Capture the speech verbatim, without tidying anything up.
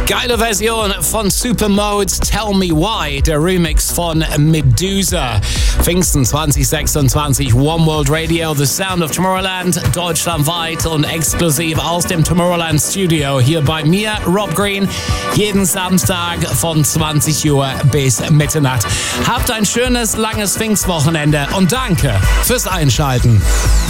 Geile Version von Supermode, Tell Me Why, der Remix von Medusa. Pfingsten zwanzig sechsundzwanzig, One World Radio, The Sound of Tomorrowland, deutschlandweit und exklusiv aus dem Tomorrowland Studio. Hier bei mir, Rob Green, jeden Samstag von zwanzig Uhr bis Mitternacht. Habt ein schönes, langes Pfingstwochenende und danke fürs Einschalten.